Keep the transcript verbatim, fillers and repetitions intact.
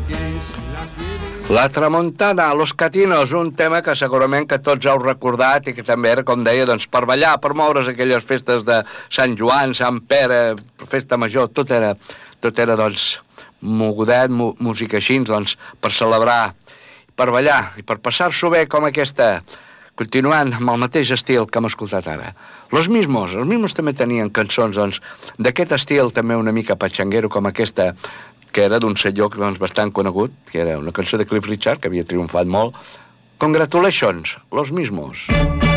La tramuntana, Los Catinos, un tema que segurament que tots heu recordat i que també era, com deia, doncs, per ballar, per moure's aquelles festes de Sant Joan, Sant Pere, festa major, tot era, tot era doncs, mogudet, música així, doncs, per celebrar, per ballar i per passar-s'ho bé com aquesta, continuant amb el mateix estil que hem escoltat ara. Los Mismos, els Mismos també tenien cançons, doncs, d'aquest estil també una mica patxanguero com aquesta, que era d'un senyor doncs, bastant conegut, que era una cançó de Cliff Richard, que havia triomfat molt. Congratulations, Los Mismos.